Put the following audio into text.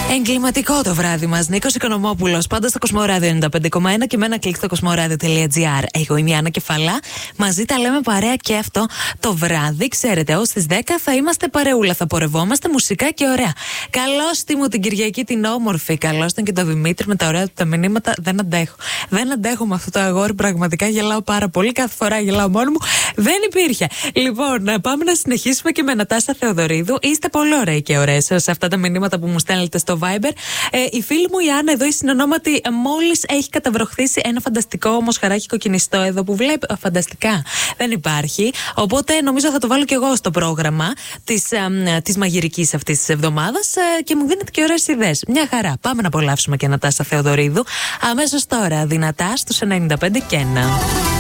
Εγκληματικό το βράδυ μας. Νίκος Οικονομόπουλος, πάντα στο Κοσμοράδιο 95,1 και με ένα κλικ στο κοσμοράδιο.gr. Εγώ είμαι η Άννα Κεφαλά. Μαζί τα λέμε παρέα και αυτό το βράδυ. Ξέρετε, ως τις 10 θα είμαστε παρεούλα. Θα πορευόμαστε μουσικά και ωραία. Καλώς τη μου την Κυριακή την όμορφη. Καλώς τον και τον Δημήτρη με τα ωραία του τα μηνύματα. Δεν αντέχω. Δεν αντέχω με αυτό το αγόρι. Πραγματικά γελάω πάρα πολύ. Κάθε φορά γελάω μόνο μου. Δεν υπήρχε. Λοιπόν, πάμε να συνεχίσουμε και με Νατάσα Θεοδωρίδου. Είστε πολύ ωραίοι και ωραίες σε αυτά τα μηνύματα που μου στέλνετε στο Viber. Η φίλη μου η Άννα εδώ, η συνονόματη, μόλις έχει καταβροχθήσει ένα φανταστικό όμως χαράκι κοκκινιστό εδώ που βλέπει. Φανταστικά. Δεν υπάρχει. Οπότε νομίζω θα το βάλω και εγώ στο πρόγραμμα της μαγειρικής αυτής της εβδομάδας και μου δίνετε και ωραίες ιδέες. Μια χαρά. Πάμε να απολαύσουμε και Νατάσα Θεοδωρίδου. Αμέσως τώρα, δυνατά στους 95 και 1.